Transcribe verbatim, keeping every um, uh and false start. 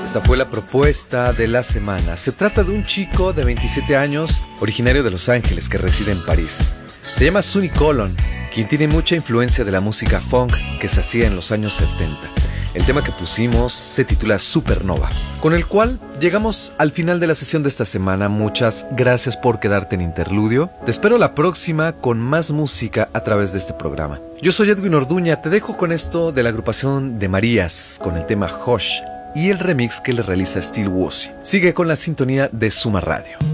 Esta fue la propuesta de la semana. Se trata de un chico de veintisiete años, originario de Los Ángeles, que reside en París. Se llama Sunny Colon, quien tiene mucha influencia de la música funk que se hacía en los años setenta. El tema que pusimos se titula Supernova, con el cual llegamos al final de la sesión de esta semana. Muchas gracias por quedarte en Interludio. Te espero la próxima con más música a través de este programa. Yo soy Edwin Orduña, te dejo con esto de la agrupación de Marías, con el tema Hush y el remix que le realiza Steel Woozy. Sigue con la sintonía de Suma Radio.